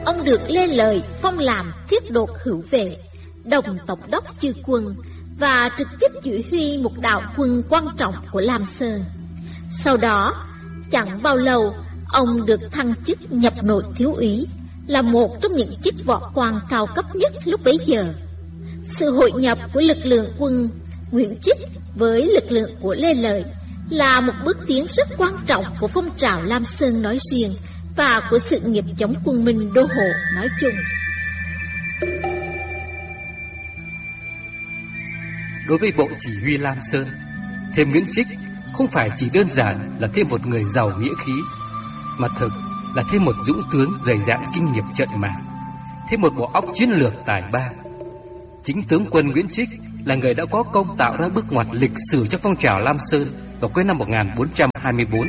ông được Lê Lợi phong làm thiết đột hữu vệ, đồng tổng đốc chư quân và trực tiếp chỉ huy một đạo quân quan trọng của Lam Sơn. Sau đó, chẳng bao lâu, ông được thăng chức nhập nội thiếu úy, là một trong những chức võ quan cao cấp nhất lúc bấy giờ. Sự hội nhập của lực lượng quân Nguyễn Chích với lực lượng của Lê Lợi là một bước tiến rất quan trọng của phong trào Lam Sơn nói riêng và của sự nghiệp chống quân Minh đô hộ nói chung. Đối với bộ chỉ huy Lam Sơn, thêm Nguyễn Chích không phải chỉ đơn giản là thêm một người giàu nghĩa khí, mà thực là thêm một dũng tướng dày dạn kinh nghiệm trận mạc, thêm một bộ óc chiến lược tài ba. Chính tướng quân Nguyễn Chích là người đã có công tạo ra bước ngoặt lịch sử cho phong trào Lam Sơn vào cuối năm 1424.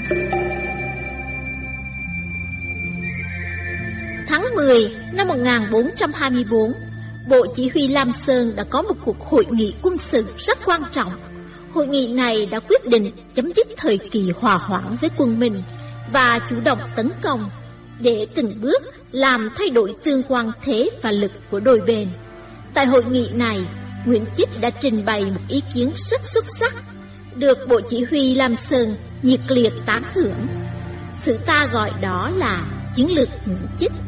Tháng 10 năm 1424, Bộ Chỉ huy Lam Sơn đã có một cuộc hội nghị quân sự rất quan trọng. Hội nghị này đã quyết định chấm dứt thời kỳ hòa hoãn với quân Minh và chủ động tấn công, để từng bước làm thay đổi tương quan thế và lực của đôi bên. Tại hội nghị này, Nguyễn Chích đã trình bày một ý kiến rất xuất sắc, được Bộ Chỉ huy Lam Sơn nhiệt liệt tán thưởng. Sử ta gọi đó là chiến lược Nguyễn Chích.